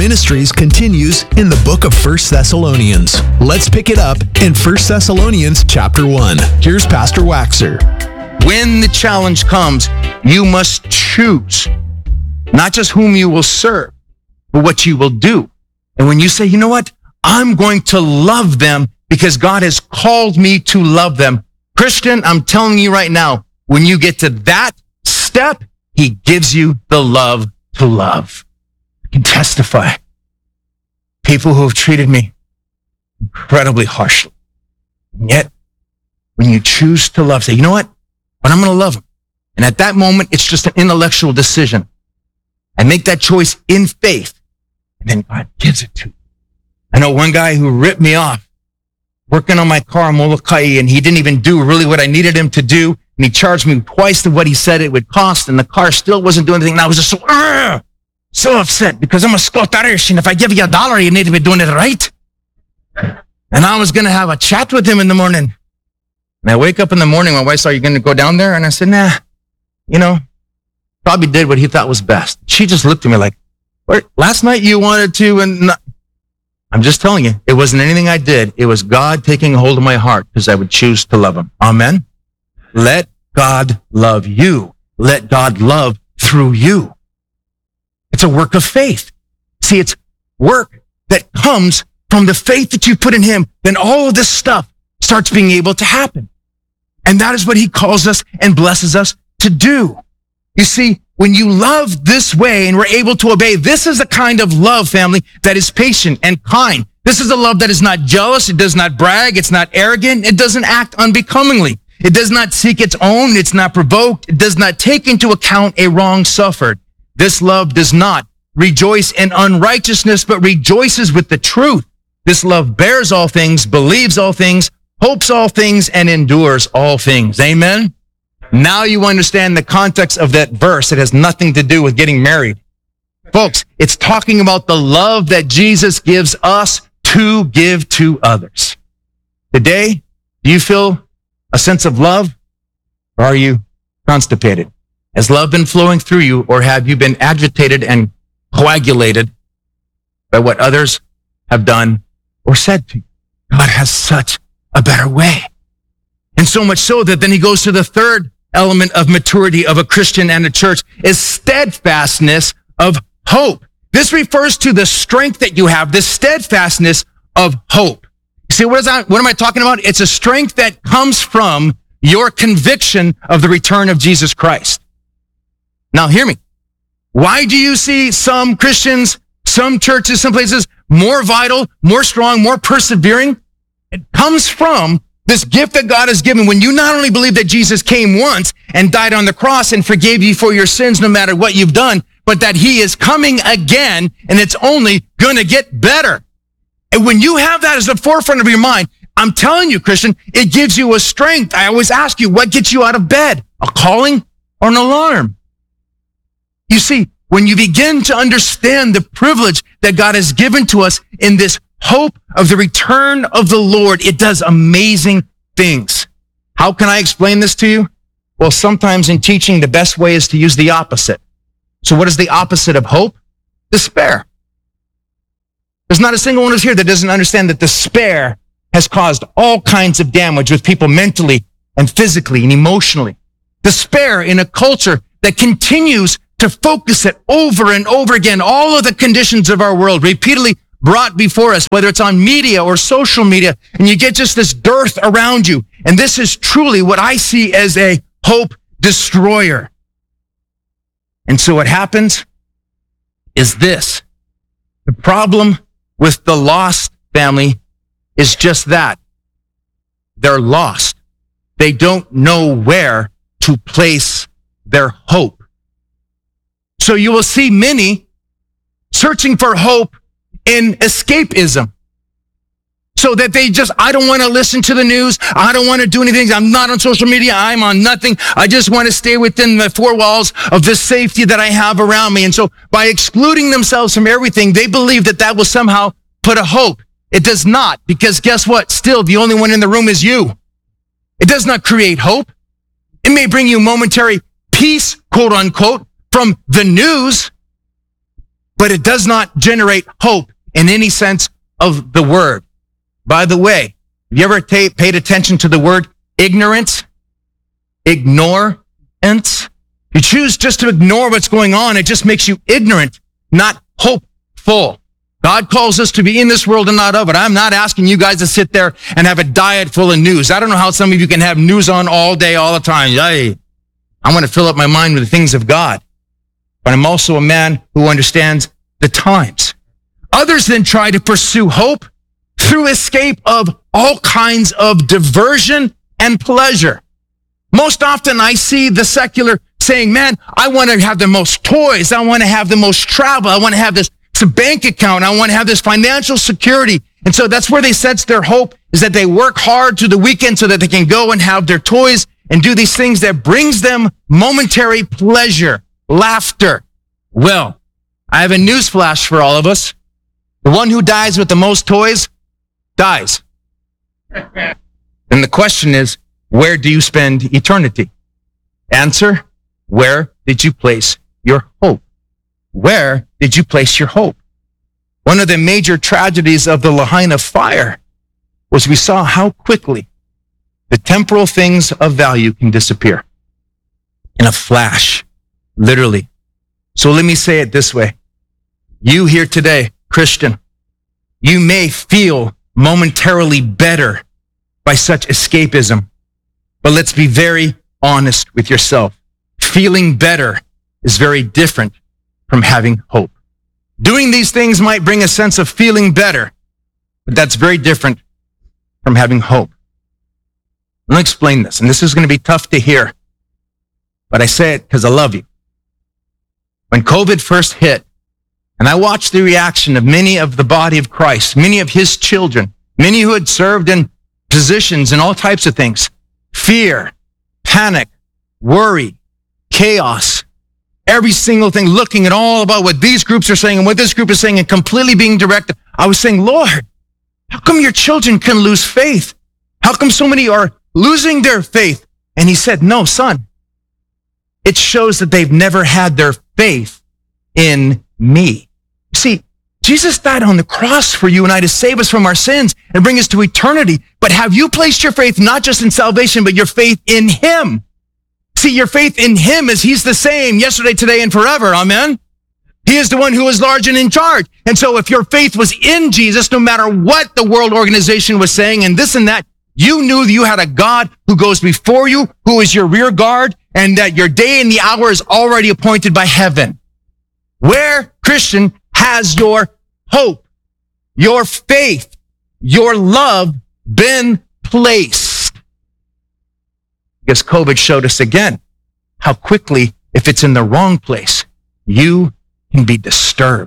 Ministries continues in the book of 1 Thessalonians. Let's pick it up in 1 Thessalonians chapter 1. Here's Pastor Waxer. When the challenge comes, you must choose not just whom you will serve, but what you will do. And when you say, you know what, I'm going to love them because God has called me to love them. Christian, I'm telling you right now, when you get to that step, He gives you the love to love. I can testify. People who have treated me incredibly harshly. And yet, when you choose to love, say, you know what? But I'm going to love them. And at that moment, it's just an intellectual decision. I make that choice in faith. And then God gives it to you. I know one guy who ripped me off working on my car in Molokai, and he didn't even do really what I needed him to do. And he charged me twice of what he said it would cost, and the car still wasn't doing anything. And I was just so upset because I'm a Scott Irish, and if I give you $1, you need to be doing it right. And I was going to have a chat with him in the morning. And I wake up in the morning, my wife said, are you going to go down there? And I said, nah, probably did what he thought was best. She just looked at me like, last night you wanted to, and I'm just telling you, it wasn't anything I did. It was God taking a hold of my heart because I would choose to love Him. Amen. Let God love you. Let God love through you. It's a work of faith. See, it's work that comes from the faith that you put in Him. Then all of this stuff starts being able to happen. And that is what He calls us and blesses us to do. You see, when you love this way and we're able to obey, this is the kind of love, family, that is patient and kind. This is a love that is not jealous. It does not brag. It's not arrogant. It doesn't act unbecomingly. It does not seek its own. It's not provoked. It does not take into account a wrong suffered. This love does not rejoice in unrighteousness, but rejoices with the truth. This love bears all things, believes all things, hopes all things, and endures all things. Amen? Now you understand the context of that verse. It has nothing to do with getting married. Folks, it's talking about the love that Jesus gives us to give to others. Today, do you feel a sense of love, or are you constipated? Has love been flowing through you, or have you been agitated and coagulated by what others have done or said to you? God has such a better way. And so much so that then He goes to the third element of maturity of a Christian and a church is steadfastness of hope. This refers to the strength that you have, the steadfastness of hope. See, what am I talking about? It's a strength that comes from your conviction of the return of Jesus Christ. Now, hear me. Why do you see some Christians, some churches, some places more vital, more strong, more persevering? It comes from this gift that God has given when you not only believe that Jesus came once and died on the cross and forgave you for your sins no matter what you've done, but that He is coming again and it's only going to get better. And when you have that as the forefront of your mind, I'm telling you, Christian, it gives you a strength. I always ask you, what gets you out of bed? A calling or an alarm? You see, when you begin to understand the privilege that God has given to us in this hope of the return of the Lord, it does amazing things. How can I explain this to you? Well, sometimes in teaching, the best way is to use the opposite. So what is the opposite of hope? Despair. There's not a single one of us here that doesn't understand that despair has caused all kinds of damage with people mentally and physically and emotionally. Despair in a culture that continues to focus it over and over again, all of the conditions of our world repeatedly brought before us, whether it's on media or social media, and you get just this dearth around you. And this is truly what I see as a hope destroyer. And so what happens is this. The problem with the lost family is just that. They're lost. They don't know where to place their hope. So you will see many searching for hope in escapism. So that I don't want to listen to the news. I don't want to do anything. I'm not on social media. I'm on nothing. I just want to stay within the four walls of the safety that I have around me. And so by excluding themselves from everything, they believe that will somehow put a hope. It does not, because guess what? Still, the only one in the room is you. It does not create hope. It may bring you momentary peace, quote unquote, from the news, but it does not generate hope in any sense of the word. By the way, have you ever paid attention to the word ignorance? Ignorance? You choose just to ignore what's going on. It just makes you ignorant, not hopeful. God calls us to be in this world and not of it. I'm not asking you guys to sit there and have a diet full of news. I don't know how some of you can have news on all day, all the time. Hey, I want to fill up my mind with the things of God. But I'm also a man who understands the times. Others then try to pursue hope through escape of all kinds of diversion and pleasure. Most often I see the secular saying, man, I want to have the most toys. I want to have the most travel. I want to have this bank account. I want to have this financial security. And so that's where they sense their hope, is that they work hard to the weekend so that they can go and have their toys and do these things that brings them momentary pleasure, laughter. Well, I have a news flash for all of us. The one who dies with the most toys dies. And the question is, where do you spend eternity? Answer, where did you place your hope? Where did you place your hope? One of the major tragedies of the Lahaina fire was we saw how quickly the temporal things of value can disappear in a flash, literally. So let me say it this way. You here today, Christian, you may feel momentarily better by such escapism, but let's be very honest with yourself. Feeling better is very different from having hope. Doing these things might bring a sense of feeling better, but that's very different from having hope. Let me explain this, and this is going to be tough to hear, but I say it because I love you. When COVID first hit, and I watched the reaction of many of the body of Christ, many of his children, many who had served in positions and all types of things, fear, panic, worry, chaos, every single thing, looking at all about what these groups are saying and what this group is saying and completely being directed. I was saying, Lord, how come your children can lose faith? How come so many are losing their faith? And he said, no, son, it shows that they've never had their faith in me. See, Jesus died on the cross for you and I to save us from our sins and bring us to eternity. But have you placed your faith not just in salvation, but your faith in him? See, your faith in him is he's the same yesterday, today, and forever. Amen. He is the one who is large and in charge. And so if your faith was in Jesus, no matter what the world organization was saying and this and that, you knew that you had a God who goes before you, who is your rear guard, and that your day and the hour is already appointed by heaven. Where, Christian, has your hope, your faith, your love been placed? Because COVID showed us again how quickly, if it's in the wrong place, you can be disturbed,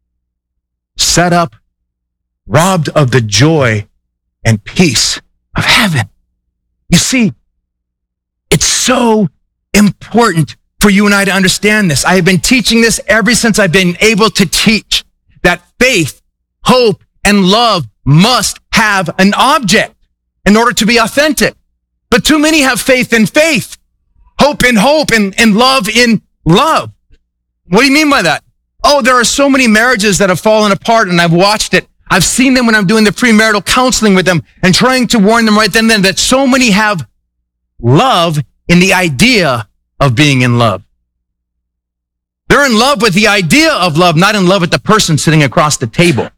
set up, robbed of the joy and peace of heaven. You see, it's so important for you and I to understand this. I have been teaching this ever since I've been able to teach, that faith, hope, and love must have an object in order to be authentic. But too many have faith in faith, hope in hope, and love in love. What do you mean by that? Oh, there are so many marriages that have fallen apart, and I've watched it. I've seen them when I'm doing the premarital counseling with them and trying to warn them right then and then that so many have love in the idea of being in love. They're in love with the idea of love, not in love with the person sitting across the table.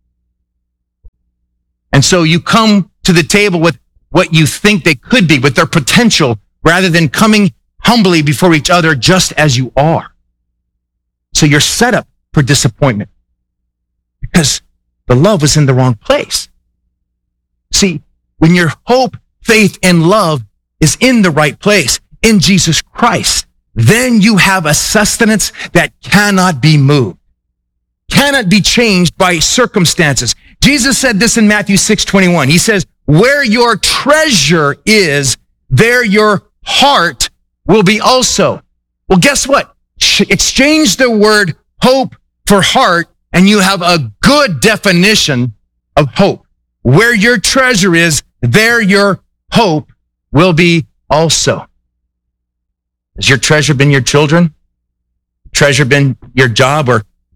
And so you come to the table with what you think they could be, with their potential, rather than coming humbly before each other just as you are. So you're set up for disappointment because the love was in the wrong place. See, when your hope, faith, and love is in the right place, in Jesus Christ, then you have a sustenance that cannot be moved, cannot be changed by circumstances. Jesus said this in Matthew 6:21. He says, where your treasure is, there your heart will be also. Well, guess what? Exchange the word hope for heart, and you have a good definition of hope. Where your treasure is, there your hope will be also. Has your treasure been your children? Treasure been your job or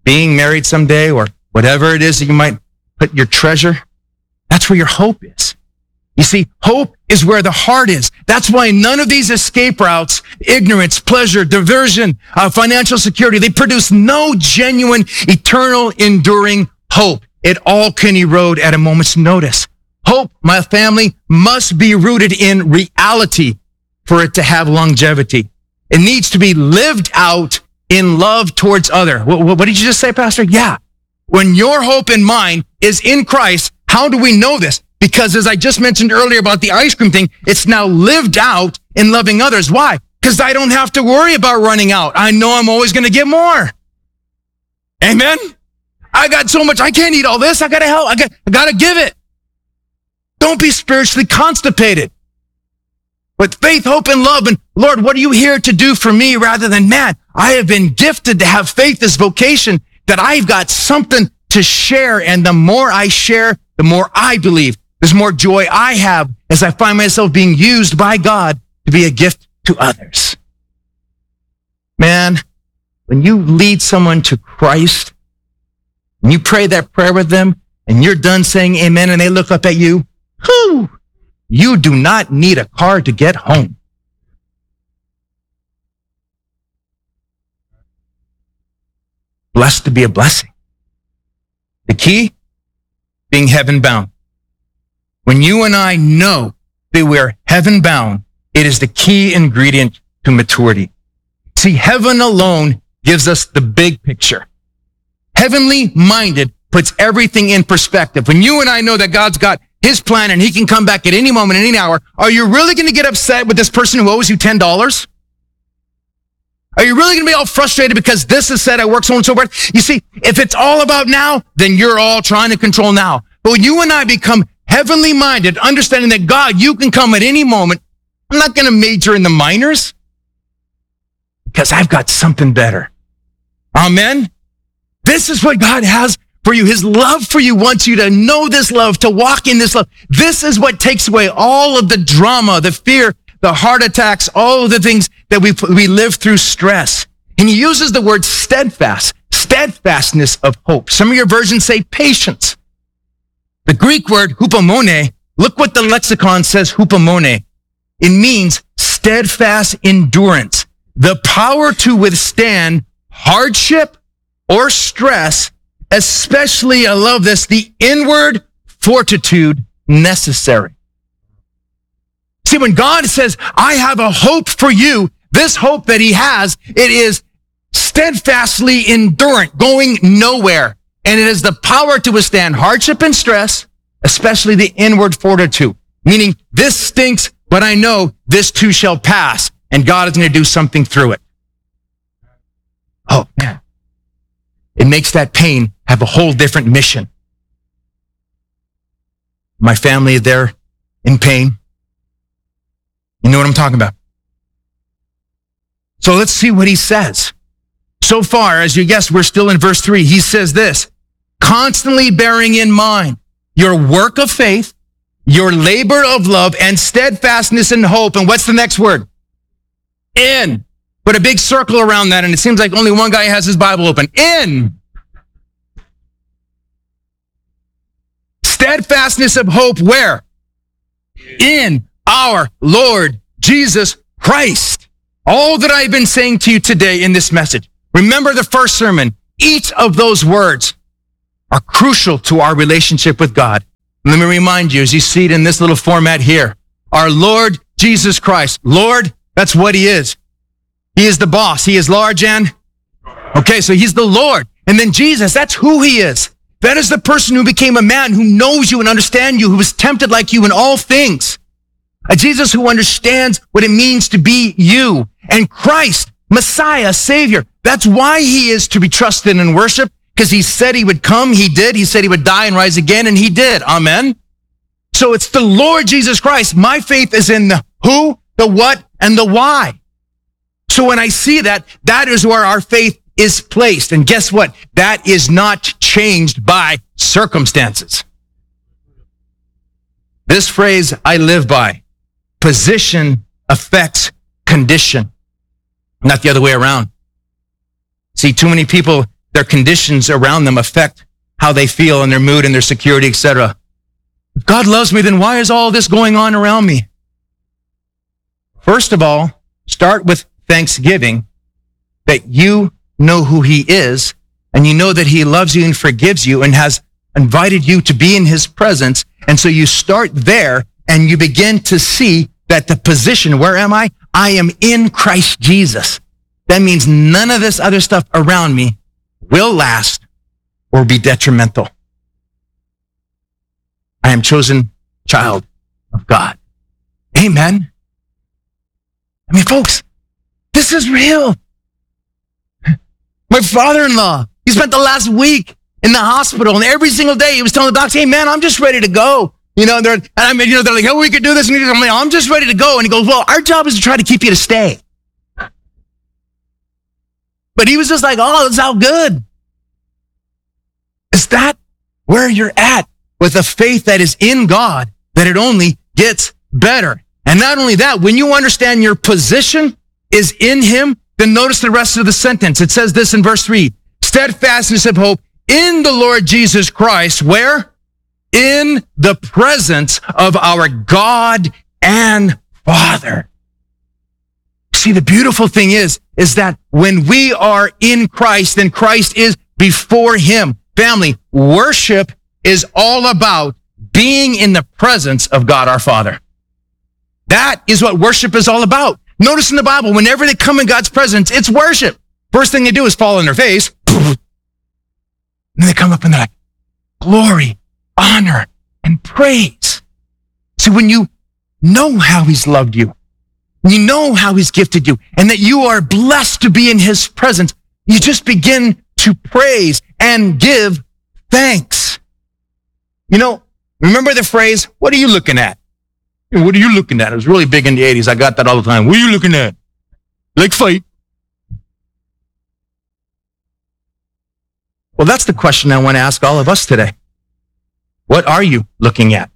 being married someday, or whatever it is that you might put your treasure, that's where your hope is. You see, hope is where the heart is. That's why none of these escape routes, ignorance, pleasure, diversion, financial security, they produce no genuine, eternal, enduring hope. It all can erode at a moment's notice. Hope, my family, must be rooted in reality for it to have longevity. It needs to be lived out in love towards others. What did you just say, Pastor? Yeah. When your hope and mine is in Christ, how do we know this? Because as I just mentioned earlier about the ice cream thing, it's now lived out in loving others. Why? Because I don't have to worry about running out. I know I'm always going to get more. Amen? I got so much. I can't eat all this. I got to help. I got to give it. Don't be spiritually constipated. With faith, hope, and love. And Lord, what are you here to do for me rather than, man, I have been gifted to have faith, this vocation, that I've got something to share. And the more I share, the more I believe. There's more joy I have as I find myself being used by God to be a gift to others. Man, when you lead someone to Christ, and you pray that prayer with them, and you're done saying amen, and they look up at you, whew, you do not need a car to get home. Blessed to be a blessing. The key, being heaven bound. When you and I know that we're heaven bound, it is the key ingredient to maturity. See, heaven alone gives us the big picture. Heavenly minded puts everything in perspective. When you and I know that God's got his plan and he can come back at any moment, any hour, are you really going to get upset with this person who owes you $10? Are you really going to be all frustrated because this is said at work, so on and so forth? You see, if it's all about now, then you're all trying to control now. But when you and I become heavenly minded, understanding that God, you can come at any moment, I'm not going to major in the minors because I've got something better. Amen. This is what God has for you. His love for you wants you to know this love, to walk in this love. This is what takes away all of the drama, the fear, the heart attacks, all of the things that we live through stress. And he uses the word steadfast, steadfastness of hope. Some of your versions say patience. The Greek word hupomone, look what the lexicon says hupomone. It means steadfast endurance, the power to withstand hardship or stress, especially, I love this, the inward fortitude necessary. See, when God says, I have a hope for you, this hope that he has, it is steadfastly endurant, going nowhere. And it is the power to withstand hardship and stress, especially the inward fortitude. Meaning, this stinks, but I know this too shall pass, and God is going to do something through it. Oh, man. It makes that pain have a whole different mission. My family is there in pain. You know what I'm talking about. So let's see what he says. So far, as you guessed, we're still in verse 3. He says this, constantly bearing in mind your work of faith, your labor of love, and steadfastness in hope. And what's the next word? In. Put a big circle around that, and it seems like only one guy has his Bible open. In. Steadfastness of hope, where? In our Lord Jesus Christ. All that I've been saying to you today in this message. Remember the first sermon. Each of those words are crucial to our relationship with God. Let me remind you, as you see it in this little format here, our Lord Jesus Christ. Lord, that's what he is. He is the boss. He is large and, okay, so he's the Lord. And then Jesus, that's who he is. That is the person who became a man, who knows you and understands you, who was tempted like you in all things. A Jesus who understands what it means to be you. And Christ, Messiah, Savior. That's why he is to be trusted and worshiped, because he said he would come. He did. He said he would die and rise again, and he did. Amen. So it's the Lord Jesus Christ. My faith is in the who, the what, and the why. So when I see that, that is where our faith is placed. And guess what? That is not changed by circumstances. This phrase I live by. Position affects condition, not the other way around. See, too many people their conditions around them affect how they feel and their mood and their security, etc. If God loves me, then why is all this going on around me? First of all, start with thanksgiving that you know who he is and you know that he loves you and forgives you and has invited you to be in his presence. And so you start there and you begin to see that the position, where am I? I am in Christ Jesus. That means none of this other stuff around me will last or be detrimental. I am chosen child of God. Amen. I mean, folks, this is real. My father-in-law, he spent the last week in the hospital, and every single day he was telling the docs, "Hey, man, I'm just ready to go." They're like, "Oh, we could do this." And I'm like, "I'm just ready to go." And he goes, "Well, our job is to try to keep you to stay." But he was just like, "Oh, that's how good." Is that where you're at with a faith that is in God, that it only gets better? And not only that, when you understand your position is in him, then notice the rest of the sentence. It says this in verse 3, steadfastness of hope in the Lord Jesus Christ, where? In the presence of our God and Father. See, the beautiful thing is that when we are in Christ, then Christ is before him. Family, worship is all about being in the presence of God our Father. That is what worship is all about. Notice in the Bible, whenever they come in God's presence, it's worship. First thing they do is fall on their face. And then they come up and they're like, glory, honor, and praise. See, when you know how he's loved you, you know how he's gifted you, and that you are blessed to be in his presence, you just begin to praise and give thanks. Remember the phrase, what are you looking at? What are you looking at? It was really big in the 80s. I got that all the time. What are you looking at? Like fight. Well, that's the question I want to ask all of us today. What are you looking at?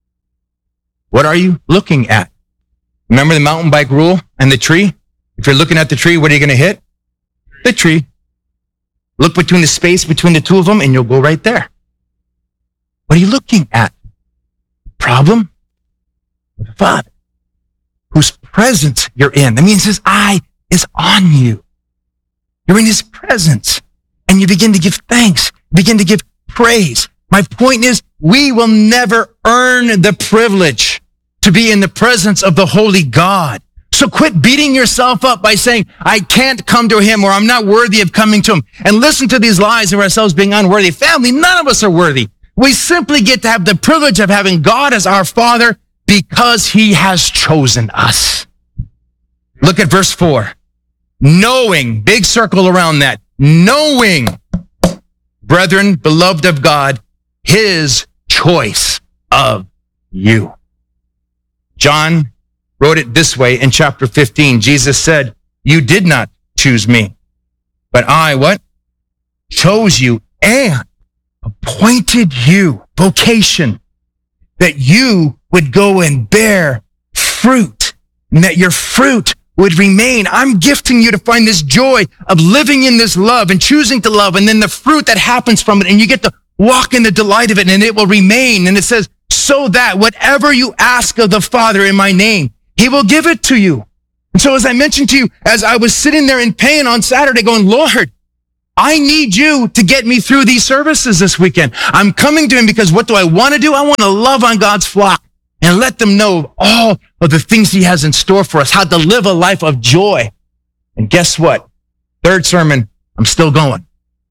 What are you looking at? Remember the mountain bike rule and the tree? If you're looking at the tree, what are you going to hit? The tree. Look between the space between the two of them and you'll go right there. What are you looking at? Problem? The Father, whose presence you're in. That means his eye is on you. You're in his presence and you begin to give thanks, begin to give praise. My point is, we will never earn the privilege to be in the presence of the holy God. So quit beating yourself up by saying, I can't come to him, or I'm not worthy of coming to him. And listen to these lies of ourselves being unworthy. Family, none of us are worthy. We simply get to have the privilege of having God as our Father because he has chosen us. Look at verse 4. Knowing, big circle around that. Knowing, brethren, beloved of God, his choice of you. John wrote it this way in chapter 15. Jesus said, you did not choose me, but I, what? Chose you and appointed you, vocation, that you would go and bear fruit, and that your fruit would remain. I'm gifting you to find this joy of living in this love and choosing to love, and then the fruit that happens from it, and you get to walk in the delight of it, and it will remain. And it says, so that whatever you ask of the Father in my name, he will give it to you. And so as I mentioned to you, as I was sitting there in pain on Saturday going, Lord, I need you to get me through these services this weekend. I'm coming to him because what do I want to do? I want to love on God's flock and let them know all of the things he has in store for us, how to live a life of joy. And guess what? Third sermon, I'm still going.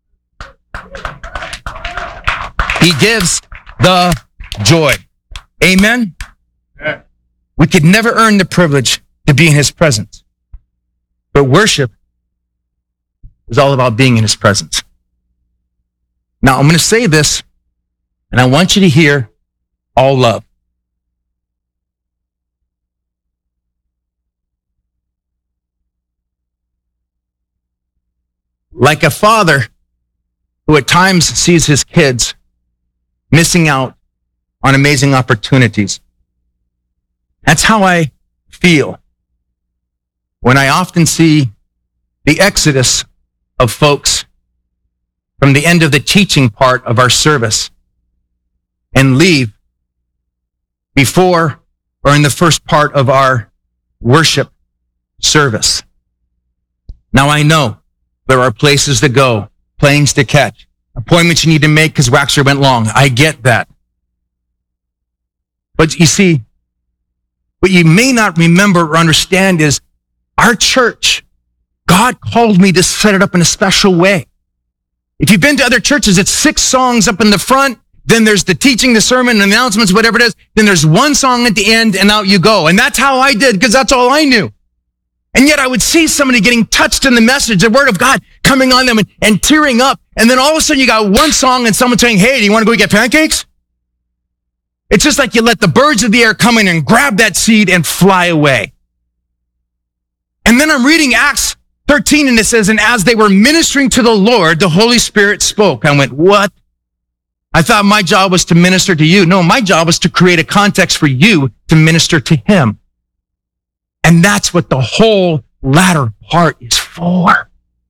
He gives the joy. Amen? Yeah. We could never earn the privilege to be in his presence. But worship is all about being in his presence. Now, I'm going to say this, and I want you to hear all love. Like a father who at times sees his kids missing out on amazing opportunities. That's how I feel when I often see the exodus of folks from the end of the teaching part of our service and leave before or in the first part of our worship service. Now I know there are places to go, planes to catch, appointments you need to make because Waxer went long. I get that. But you see, what you may not remember or understand is our church, God called me to set it up in a special way. If you've been to other churches, it's 6 songs up in the front, then there's the teaching, the sermon, announcements, whatever it is, then there's 1 song at the end, and out you go. And that's how I did, because that's all I knew. And yet I would see somebody getting touched in the message, the word of God coming on them and tearing up. And then all of a sudden you got 1 song and someone saying, hey, do you want to go get pancakes? It's just like you let the birds of the air come in and grab that seed and fly away. And then I'm reading Acts 13 and it says, and as they were ministering to the Lord, the Holy Spirit spoke. I went, what? I thought my job was to minister to you. No, my job was to create a context for you to minister to him. And that's what the whole latter part is for.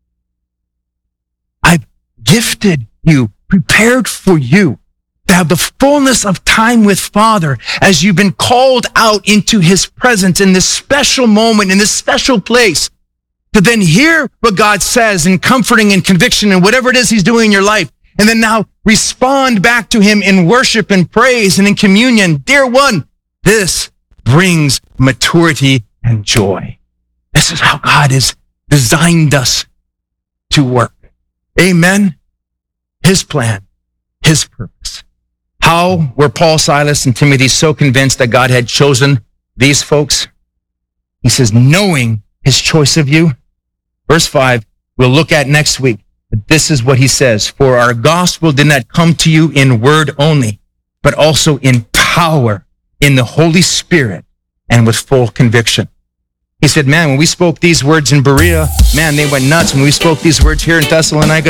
I've gifted you, prepared for you to have the fullness of time with Father as you've been called out into his presence in this special moment, in this special place, to then hear what God says in comforting and conviction and whatever it is he's doing in your life. And then now respond back to him in worship and praise and in communion. Dear one, this brings maturity and joy. This is how God has designed us to work. Amen. His plan, his purpose. How were Paul, Silas, and Timothy so convinced that God had chosen these folks? He says, knowing his choice of you. Verse 5, we'll look at next week. But this is what he says. For our gospel did not come to you in word only, but also in power, in the Holy Spirit, and with full conviction. He said, man, when we spoke these words in Berea, man, they went nuts. When we spoke these words here in Thessalonica,